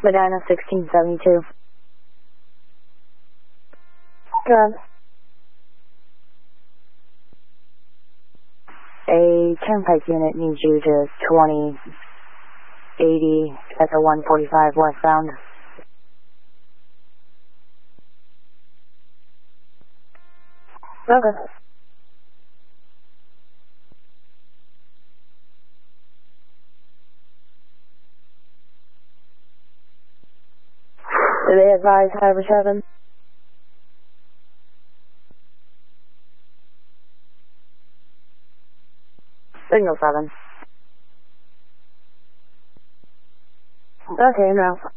Medina 1672. Good. A turnpike unit needs you to 2080 Echo 145 westbound. Okay. Do they advise Harbor 7? Signal 7. Okay, no.